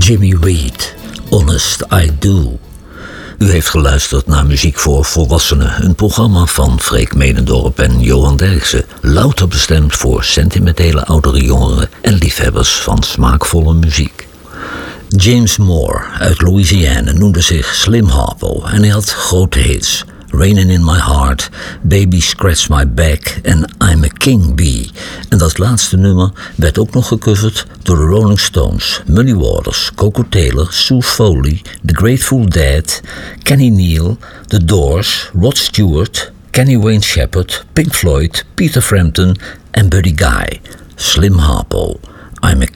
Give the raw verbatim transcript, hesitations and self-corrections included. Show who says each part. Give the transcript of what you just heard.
Speaker 1: Jimmy Reed, Honest I Do. U heeft geluisterd naar Muziek voor Volwassenen, een programma van Freek Medendorp en Johan Derksen, louter bestemd voor sentimentele oudere jongeren en liefhebbers van smaakvolle muziek. James Moore uit Louisiana noemde zich Slim Harpo en hij had grote hits. Raining in My Heart, Baby Scratch My Back en I'm a King Bee. En dat laatste nummer werd ook nog gecoverd door de Rolling Stones, Muddy Waters, Coco Taylor, Sue Foley, The Grateful Dead, Kenny Neal, The Doors, Rod Stewart, Kenny Wayne Shepherd, Pink Floyd, Peter Frampton en Buddy Guy. Slim Harpo, I'm a